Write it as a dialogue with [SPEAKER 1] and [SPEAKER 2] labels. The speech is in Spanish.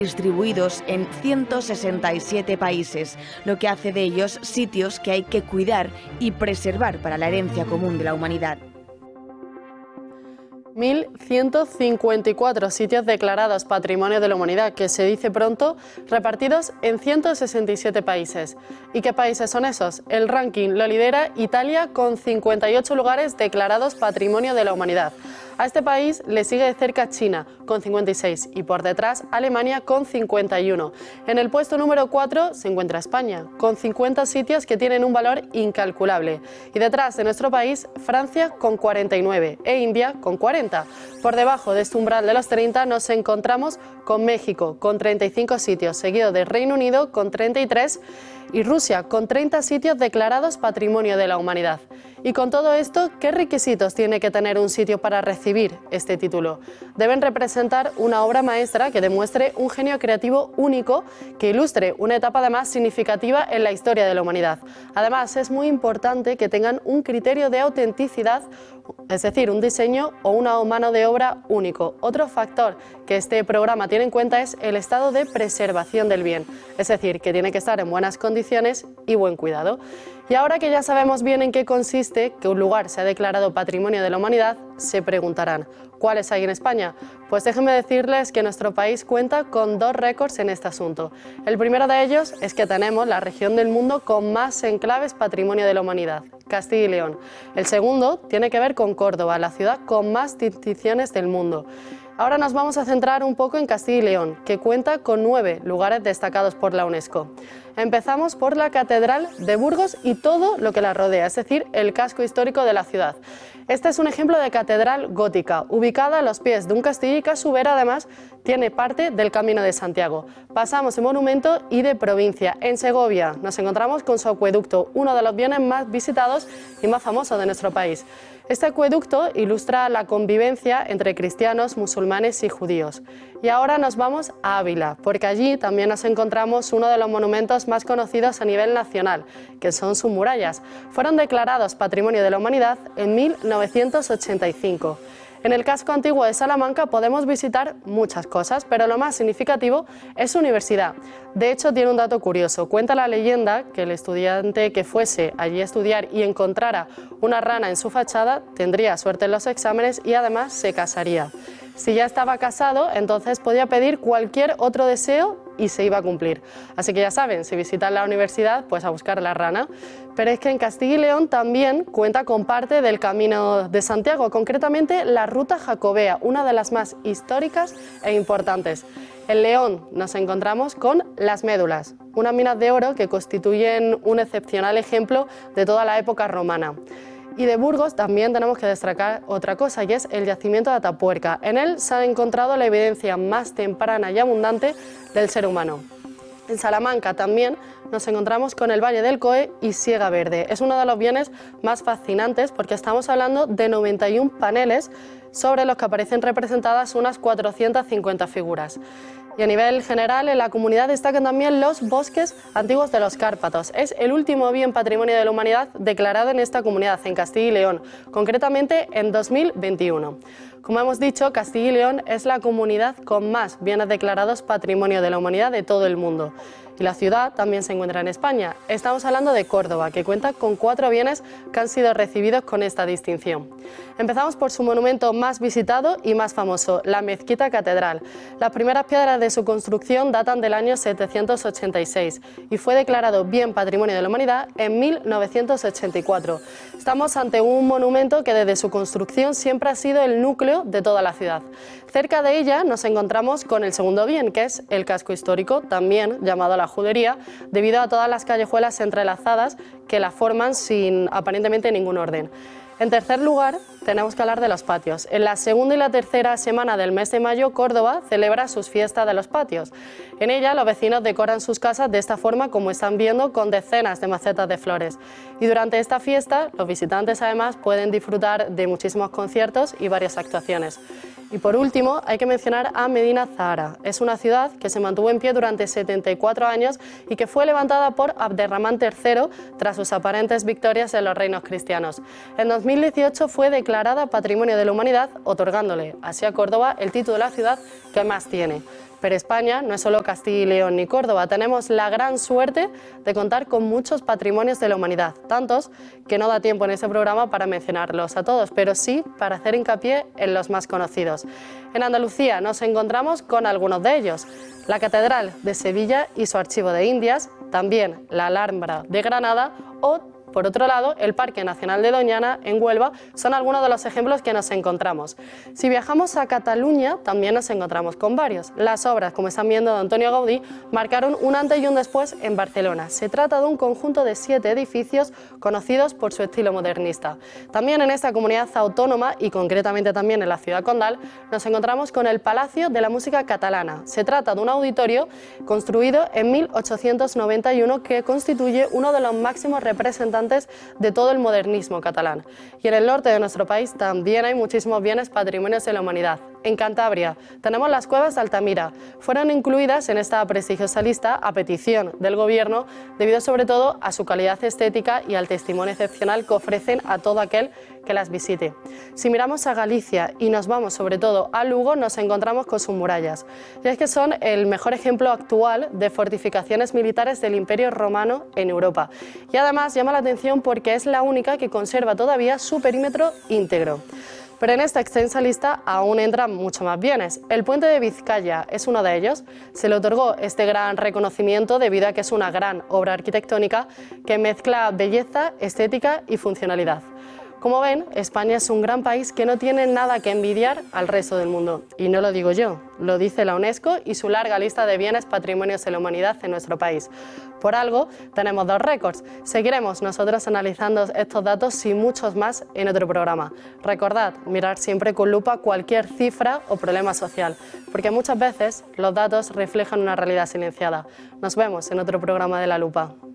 [SPEAKER 1] distribuidos en 167 países, lo que hace de ellos sitios que hay que cuidar y preservar para la herencia común de la humanidad.
[SPEAKER 2] 1.154 sitios declarados Patrimonio de la Humanidad, que se dice pronto, repartidos en 167 países. ¿Y qué países son esos? El ranking lo lidera Italia con 58 lugares declarados Patrimonio de la Humanidad. A este país le sigue de cerca China, con 56, y por detrás Alemania con 51. En el puesto número 4 se encuentra España, con 50 sitios que tienen un valor incalculable. Y detrás de nuestro país, Francia con 49 e India con 40. Por debajo de este umbral de los 30 nos encontramos con México, con 35 sitios, seguido de Reino Unido con 33 y Rusia con 30 sitios declarados Patrimonio de la Humanidad. Y con todo esto, ¿qué requisitos tiene que tener un sitio para recibir este título? Deben representar una obra maestra que demuestre un genio creativo único, que ilustre una etapa además significativa en la historia de la humanidad. Además, es muy importante que tengan un criterio de autenticidad, es decir, un diseño o una mano de obra único. Otro factor que este programa tiene en cuenta es el estado de preservación del bien, es decir, que tiene que estar en buenas condiciones y buen cuidado. Y ahora que ya sabemos bien en qué consiste que un lugar sea declarado Patrimonio de la Humanidad, se preguntarán, ¿cuáles hay en España? Pues déjenme decirles que nuestro país cuenta con 2 récords en este asunto. El primero de ellos es que tenemos la región del mundo con más enclaves Patrimonio de la Humanidad, Castilla y León. El segundo tiene que ver con Córdoba, la ciudad con más distinciones del mundo. Ahora nos vamos a centrar un poco en Castilla y León, que cuenta con 9 lugares destacados por la UNESCO. Empezamos por la Catedral de Burgos y todo lo que la rodea, es decir, el casco histórico de la ciudad. Este es un ejemplo de catedral gótica, ubicada a los pies de un castillo y que a su vez además tiene parte del Camino de Santiago. Pasamos de monumento y de provincia. En Segovia nos encontramos con su acueducto, uno de los bienes más visitados y más famosos de nuestro país. Este acueducto ilustra la convivencia entre cristianos, musulmanes y judíos. Y ahora nos vamos a Ávila, porque allí también nos encontramos uno de los monumentos más conocidos a nivel nacional, que son sus murallas. Fueron declarados Patrimonio de la Humanidad en 1985. En el casco antiguo de Salamanca podemos visitar muchas cosas, pero lo más significativo es su universidad. De hecho, tiene un dato curioso. Cuenta la leyenda que el estudiante que fuese allí a estudiar y encontrara una rana en su fachada tendría suerte en los exámenes y además se casaría. Si ya estaba casado, entonces podía pedir cualquier otro deseo y se iba a cumplir. Así que ya saben, si visitan la universidad, pues a buscar la rana. Pero es que en Castilla y León también cuenta con parte del Camino de Santiago, concretamente la Ruta Jacobea, una de las más históricas e importantes. En León nos encontramos con las médulas, unas minas de oro que constituyen un excepcional ejemplo de toda la época romana. Y de Burgos también tenemos que destacar otra cosa, y es el yacimiento de Atapuerca. En él se ha encontrado la evidencia más temprana y abundante del ser humano. En Salamanca también nos encontramos con el Valle del Coe y Siega Verde. Es uno de los bienes más fascinantes porque estamos hablando de 91 paneles sobre los que aparecen representadas unas 450 figuras. Y a nivel general, en la comunidad destacan también los bosques antiguos de los Cárpatos. Es el último bien Patrimonio de la Humanidad declarado en esta comunidad, en Castilla y León, concretamente en 2021. Como hemos dicho, Castilla y León es la comunidad con más bienes declarados Patrimonio de la Humanidad de todo el mundo. Y la ciudad también se encuentra en España. Estamos hablando de Córdoba, que cuenta con 4 bienes que han sido recibidos con esta distinción. Empezamos por su monumento más visitado y más famoso, la Mezquita Catedral. Las primeras piedras de su construcción datan del año 786 y fue declarado Bien Patrimonio de la Humanidad en 1984. Estamos ante un monumento que desde su construcción siempre ha sido el núcleo de toda la ciudad. Cerca de ella nos encontramos con el segundo bien, que es el casco histórico, también llamado la Judería, debido a todas las callejuelas entrelazadas que la forman sin aparentemente ningún orden. En tercer lugar, tenemos que hablar de los patios. En la segunda y la tercera semana del mes de mayo, Córdoba celebra sus fiestas de los patios. En ella, los vecinos decoran sus casas de esta forma, como están viendo, con decenas de macetas de flores. Y durante esta fiesta, los visitantes además pueden disfrutar de muchísimos conciertos y varias actuaciones. Y por último, hay que mencionar a Medina Zahara. Es una ciudad que se mantuvo en pie durante 74 años y que fue levantada por Abderramán III tras sus aparentes victorias en los reinos cristianos. En 2018 fue declarada declarada Patrimonio de la Humanidad, otorgándole así a Córdoba el título de la ciudad que más tiene. Pero España no es solo Castilla y León ni Córdoba, tenemos la gran suerte de contar con muchos patrimonios de la humanidad, tantos que no da tiempo en este programa para mencionarlos a todos, pero sí para hacer hincapié en los más conocidos. En Andalucía nos encontramos con algunos de ellos: la Catedral de Sevilla y su Archivo de Indias, también la Alhambra de Granada o, por otro lado, el Parque Nacional de Doñana en Huelva son algunos de los ejemplos que nos encontramos. Si viajamos a Cataluña, también nos encontramos con varios. Las obras, como están viendo, de Antonio Gaudí marcaron un antes y un después en Barcelona. Se trata de un conjunto de 7 edificios conocidos por su estilo modernista. También en esta comunidad autónoma, y concretamente también en la ciudad condal, nos encontramos con el Palacio de la Música Catalana. Se trata de un auditorio construido en 1891 que constituye uno de los máximos representantes de todo el modernismo catalán. Y en el norte de nuestro país también hay muchísimos bienes patrimonios de la humanidad. En Cantabria tenemos las cuevas de Altamira. Fueron incluidas en esta prestigiosa lista a petición del Gobierno, debido sobre todo a su calidad estética y al testimonio excepcional que ofrecen a todo aquel que las visite. Si miramos a Galicia y nos vamos sobre todo a Lugo, nos encontramos con sus murallas. Y es que son el mejor ejemplo actual de fortificaciones militares del Imperio Romano en Europa. Y además llama la atención porque es la única que conserva todavía su perímetro íntegro. Pero en esta extensa lista aún entran mucho más bienes. El puente de Vizcaya es uno de ellos. Se le otorgó este gran reconocimiento debido a que es una gran obra arquitectónica que mezcla belleza, estética y funcionalidad. Como ven, España es un gran país que no tiene nada que envidiar al resto del mundo. Y no lo digo yo, lo dice la UNESCO y su larga lista de bienes patrimonios de la humanidad en nuestro país. Por algo, tenemos 2 récords. Seguiremos nosotros analizando estos datos y muchos más en otro programa. Recordad, mirar siempre con lupa cualquier cifra o problema social, porque muchas veces los datos reflejan una realidad silenciada. Nos vemos en otro programa de La Lupa.